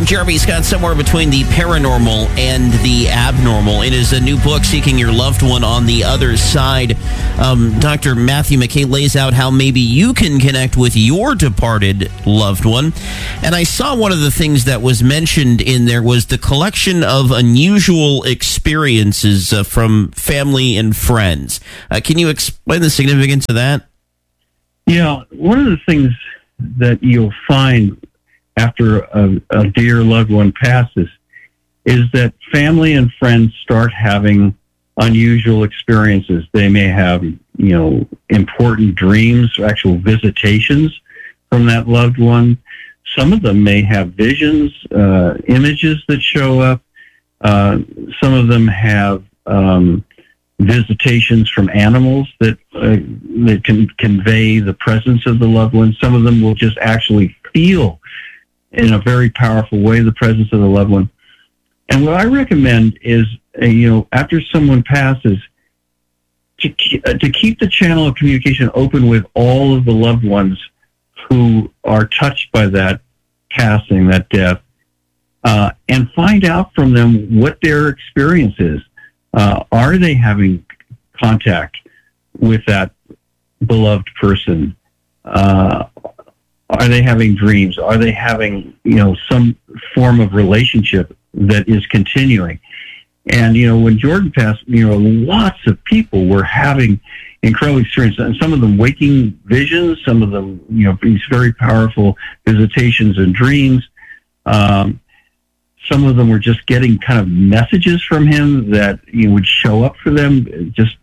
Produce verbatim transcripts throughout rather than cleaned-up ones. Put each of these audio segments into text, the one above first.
Jeremy Scott, somewhere between the paranormal and the abnormal. It is a new book, Seeking Your Loved One on the Other Side. Um, Doctor Matthew McKay lays out how maybe you can connect with your departed loved one. And I saw one of the things that was mentioned in there was the collection of unusual experiences uh, from family and friends. Uh, can you explain the significance of that? Yeah, one of the things that you'll find after a, a dear loved one passes is that family and friends start having unusual experiences. They may have, you know, important dreams, actual visitations from that loved one. Some of them may have visions, uh, images that show up. Uh, some of them have um, visitations from animals that uh, that can convey the presence of the loved one. Some of them will just actually feel in a very powerful way the presence of the loved one. And what I recommend is, uh, you know, after someone passes, to uh, to keep the channel of communication open with all of the loved ones who are touched by that passing, that death, uh, and find out from them what their experience is. Uh, are they having contact with that beloved person? Uh, are they having dreams? Are they having, you know, some form of relationship that is continuing? And, you know, when Jordan passed, you know, lots of people were having incredible experiences, and some of them waking visions, some of them, you know, these very powerful visitations and dreams. Um, some of them were just getting kind of messages from him that, you know, would show up for them just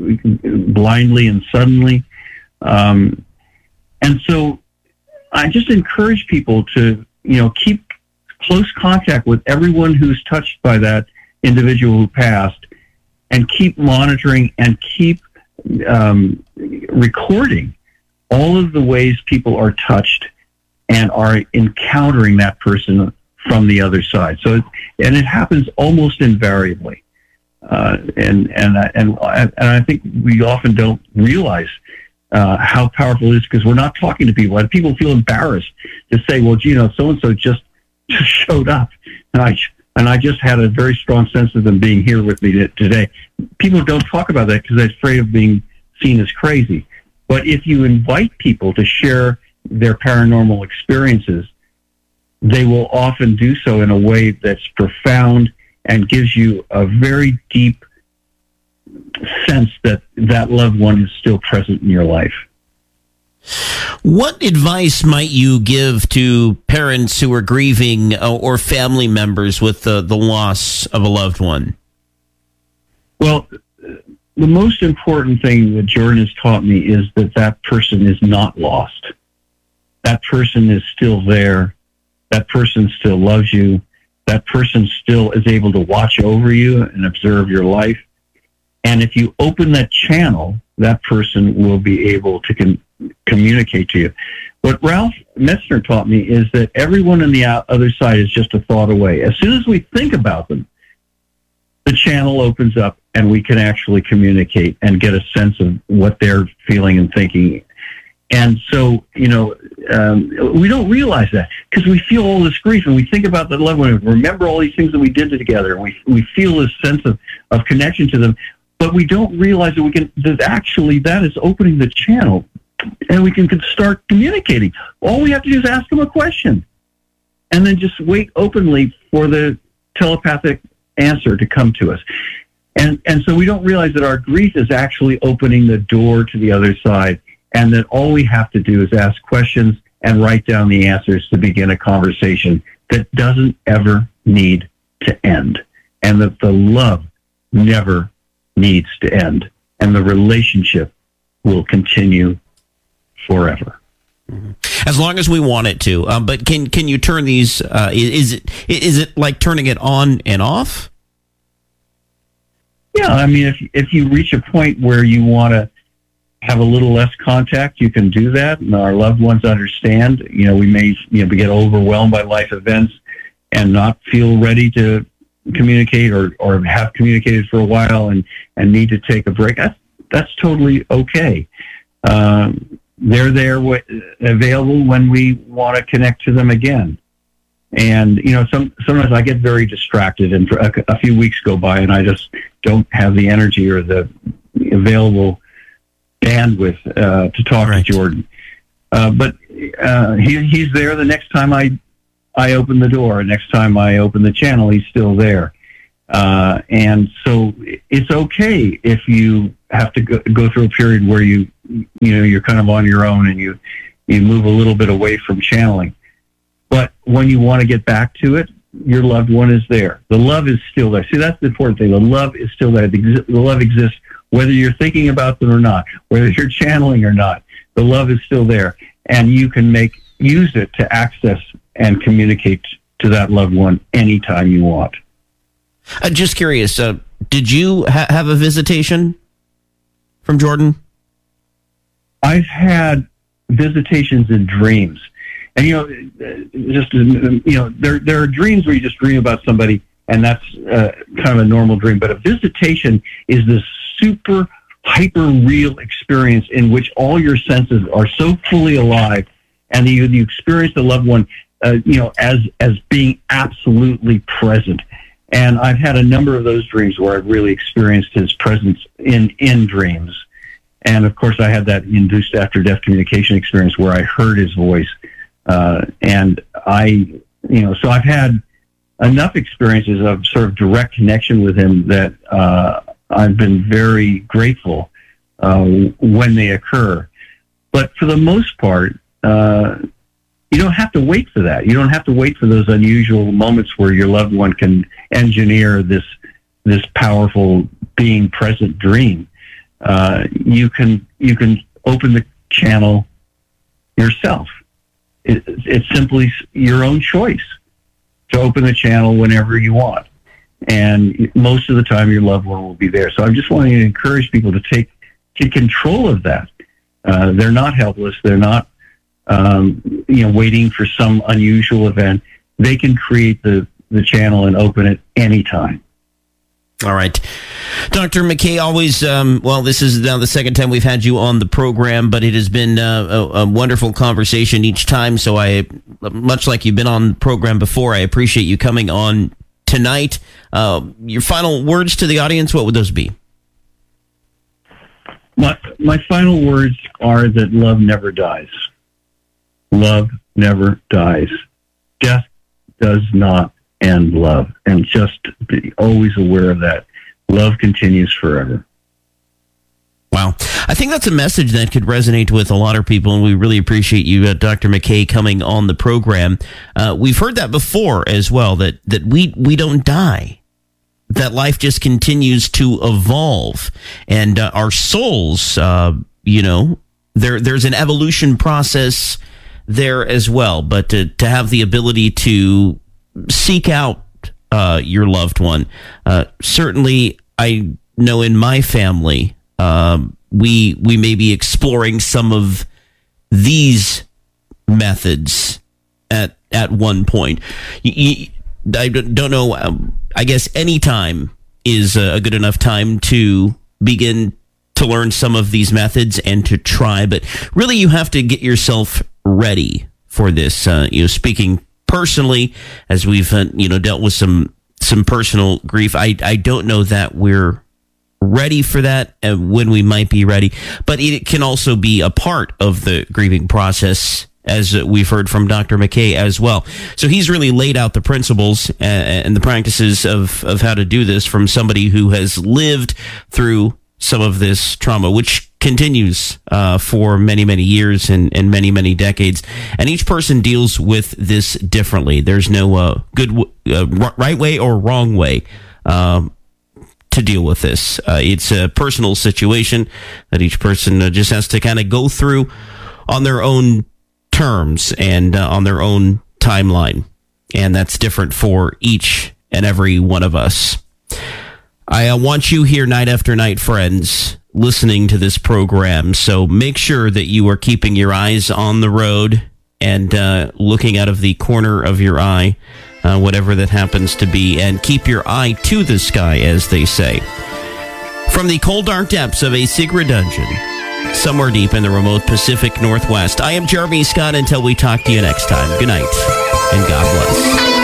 blindly and suddenly. Um, and so I just encourage people to, you know, keep close contact with everyone who's touched by that individual who passed, and keep monitoring and keep um, recording all of the ways people are touched and are encountering that person from the other side. So, and it happens almost invariably. Uh, and, and, and, and I think we often don't realize uh, how powerful it is, because we're not talking to people. And people feel embarrassed to say, well, you know, so-and-so just, just showed up. And I, and I just had a very strong sense of them being here with me today. People don't talk about that because they're afraid of being seen as crazy. But if you invite people to share their paranormal experiences, they will often do so in a way that's profound and gives you a very deep sense that that loved one is still present in your life. What advice might you give to parents who are grieving uh, or family members with the, the loss of a loved one? Well, the most important thing that Jordan has taught me is that that person is not lost. That person is still there. That person still loves you. That person still is able to watch over you and observe your life. And if you open that channel, that person will be able to con- communicate to you. What Ralph Metzner taught me is that everyone on the other side is just a thought away. As soon as we think about them, the channel opens up and we can actually communicate and get a sense of what they're feeling and thinking. And so, you know, um, we don't realize that because we feel all this grief and we think about the loved one and remember all these things that we did together, and we we feel this sense of, of connection to them, but we don't realize that we can, that actually that is opening the channel and we can, can start communicating. All we have to do is ask them a question and then just wait openly for the telepathic answer to come to us. And and so we don't realize that our grief is actually opening the door to the other side, and that all we have to do is ask questions and write down the answers to begin a conversation that doesn't ever need to end, and that the love never needs to end, and the relationship will continue forever. As long as we want it to. Um, but can can you turn these, uh, is it is it like turning it on and off? Yeah, I mean, if if you reach a point where you want to have a little less contact, you can do that. And our loved ones understand. You know, we may you know get overwhelmed by life events and not feel ready to communicate, or, or have communicated for a while and, and need to take a break. That's, that's totally okay. Um, they're there w- available when we want to connect to them again. And, you know, some sometimes I get very distracted, and a, a few weeks go by, and I just don't have the energy or the available bandwidth uh, to talk right. to Jordan. Uh, but uh, he, he's there the next time I I open the door. Next time I open the channel, he's still there. Uh, and so it's okay if you have to go, go through a period where you, you know, you're kind of on your own and you, you move a little bit away from channeling. But when you want to get back to it, your loved one is there. The love is still there. See, that's the important thing. The love is still there. The, the love exists whether you're thinking about them or not, whether you're channeling or not. The love is still there, and you can make use it to access and communicate to that loved one anytime you want. I'm just curious, uh, did you ha- have a visitation from Jordan? I've had visitations in dreams. And, you know, just, you know, there there are dreams where you just dream about somebody, and that's uh, kind of a normal dream. But a visitation is this super, hyper-real experience in which all your senses are so fully alive, and you, you experience the loved one, uh, you know, as as being absolutely present. And I've had a number of those dreams where I've really experienced his presence in, in dreams. And, of course, I had that induced after-death communication experience where I heard his voice. Uh, and I, you know, so I've had enough experiences of sort of direct connection with him that uh, I've been very grateful uh, when they occur. But for the most part, uh, you don't have to wait for that. You don't have to wait for those unusual moments where your loved one can engineer this this powerful being present dream. Uh, you can you can open the channel yourself. It, it's simply your own choice to open the channel whenever you want, and most of the time your loved one will be there. So I'm just wanting to encourage people to take take control of that. Uh, they're not helpless. They're not um, you know waiting for some unusual event. They can create the the channel and open it anytime. All right. Doctor McKay, always, um, well, this is now the second time we've had you on the program, but it has been uh, a, a wonderful conversation each time. So I, much like you've been on the program before, I appreciate you coming on tonight. Uh, your final words to the audience, what would those be? My, my final words are that love never dies. Love never dies. Death does not end love. And just be always aware of that. Love continues forever. Wow. I think that's a message that could resonate with a lot of people, and we really appreciate you, uh, Doctor McKay, coming on the program. Uh, we've heard that before as well, that, that we, we don't die, that life just continues to evolve, and uh, our souls, uh, you know, there there's an evolution process there as well, but to, to have the ability to seek out uh, your loved one, uh, certainly I know in my family, um, we we may be exploring some of these methods at at one point. You, you, I don't know. Um, I guess any time is a good enough time to begin to learn some of these methods and to try. But really, you have to get yourself ready for this. Uh, you know, speaking personally, as we've uh, you know dealt with some some personal grief, I I don't know that we're ready for that and when we might be ready, but it can also be a part of the grieving process, as we've heard from Doctor McKay as well. So he's really laid out the principles and the practices of, of how to do this from somebody who has lived through some of this trauma, which continues uh, for many, many years and, and many, many decades. And each person deals with this differently. There's no uh, good, uh, right way or wrong way um, to deal with this. Uh, it's a personal situation that each person uh, just has to kind of go through on their own terms and uh, on their own timeline. And that's different for each and every one of us. I uh, want you here night after night, friends, listening to this program. So make sure that you are keeping your eyes on the road and uh, looking out of the corner of your eye, uh, whatever that happens to be, and keep your eye to the sky, as they say. From the cold, dark depths of a secret dungeon, somewhere deep in the remote Pacific Northwest. I am Jeremy Scott until we talk to you next time. Good night, and God bless.